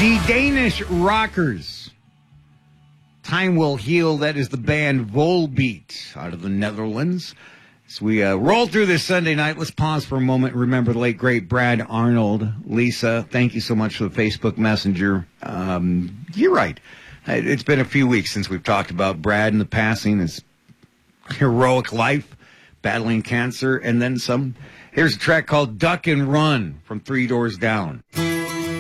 The Danish Rockers. Time Will Heal. That is the band Volbeat out of the Netherlands. As we roll through this Sunday night, let's pause for a moment and remember the late, great Brad Arnold. Lisa, thank you so much for the Facebook Messenger. You're right. It's been a few weeks since we've talked about Brad and the passing, his heroic life, battling cancer, and then some. Here's a track called Duck and Run from Three Doors Down.